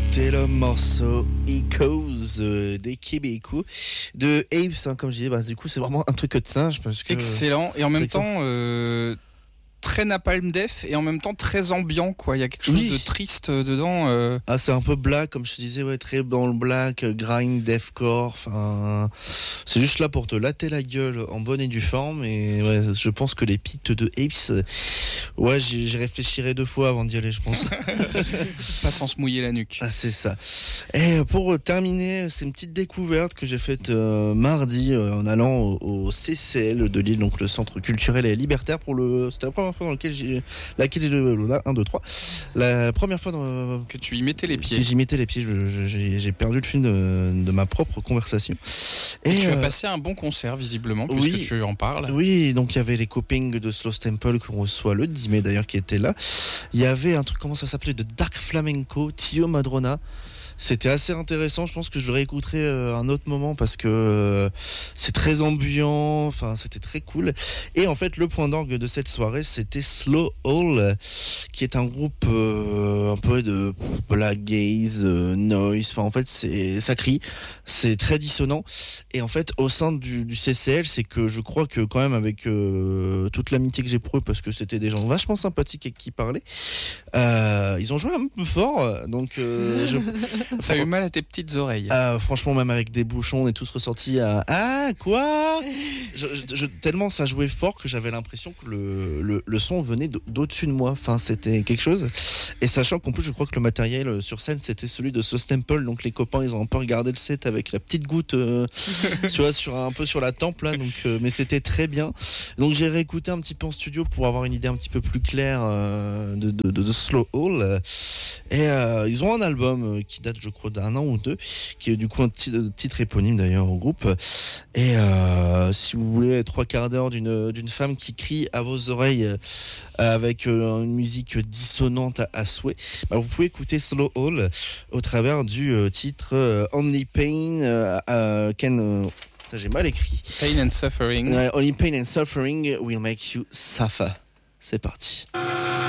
C'était le morceau Echoes des Québécois de Aves, hein, comme je disais. Bah, du coup, c'est vraiment un truc de singe parce que excellent, et en même temps très Napalm Death et en même temps très ambiant, quoi. Il y a quelque chose de triste dedans. Ah, c'est un peu black, comme je te disais, ouais, très dans le black, grind, deathcore. Enfin, c'est juste là pour te latter la gueule en bonne et due forme. Et ouais, je pense que les pits de Apes, ouais, j'y réfléchirai 2 fois avant d'y aller, je pense. Pas sans se mouiller la nuque. Ah, c'est ça. Et pour terminer, c'est une petite découverte que j'ai faite mardi en allant au CCL de Lille, donc le Centre culturel et libertaire. C'était la première fois dans la première fois que tu y mettais les pieds. J'y mettais les pieds, j'ai perdu le fil de ma propre conversation. Et tu as passé un bon concert visiblement, puisque tu en parles. Oui, donc il y avait les copains de Slow Temple qu'on reçoit le 10 mai d'ailleurs qui étaient là. Il y avait un truc, comment ça s'appelait, de Dark Flamenco, Tio Madrona. C'était assez intéressant, je pense que je le réécouterai à un autre moment parce que c'est très ambiant, enfin c'était très cool. Et en fait le point d'orgue de cette soirée c'était Slow Hall, qui est un groupe un peu de black gaze, noise, enfin en fait ça crie, c'est très dissonant. Et en fait au sein du CCL, c'est que je crois que quand même avec toute l'amitié que j'ai pour eux, parce que c'était des gens vachement sympathiques et qui parlaient, ils ont joué un peu fort, donc T'as eu mal à tes petites oreilles. Franchement, même avec des bouchons, on est tous ressortis à quoi tellement ça jouait fort que j'avais l'impression que le son venait d'au-dessus de moi. Enfin, c'était quelque chose. Et sachant qu'en plus, je crois que le matériel sur scène, c'était celui de Sauce Temple. Donc les copains, ils ont un peu regardé le set avec la petite goutte, tu vois, un peu sur la tempe là. Donc, mais c'était très bien. Donc j'ai réécouté un petit peu en studio pour avoir une idée un petit peu plus claire de Slow Hall. Et ils ont un album qui date, je crois, d'1 an ou 2, qui est du coup un titre éponyme d'ailleurs au groupe. Et si vous voulez 3/4 d'heure d'une femme qui crie à vos oreilles avec une musique dissonante à souhait, bah, vous pouvez écouter Slow Hall au travers du titre Only Pain j'ai mal écrit. Pain and Suffering. Only Pain and Suffering will make you suffer. C'est parti.